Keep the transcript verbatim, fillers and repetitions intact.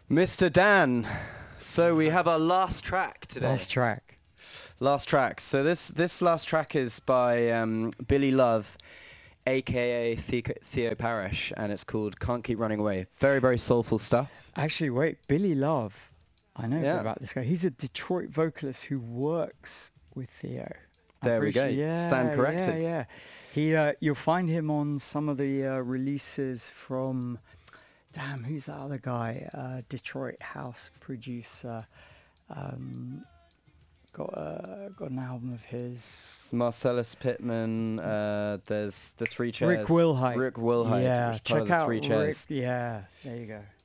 Mister Dan, so we have our last track today. Last track. Last track. So this this last track is by um, Billy Love, aka The- Theo Parrish, and it's called "Can't Keep Running Away." Very very soulful stuff. Actually, wait, Billy Love. I know Yeah. about this guy. He's a Detroit vocalist who works with Theo. I'm There we pretty go. sure- Yeah, Stand corrected. Yeah, yeah. He, uh, you'll find him on some of the uh, releases from. Damn, who's that other guy? Uh, Detroit house producer. Um, got uh, got an album of his. Marcellus Pittman. Uh, there's the Three Chairs. Rick Wilhite. Rick Wilhite. Yeah, which is part of check the out Three Rick. Chairs. Yeah, there you go.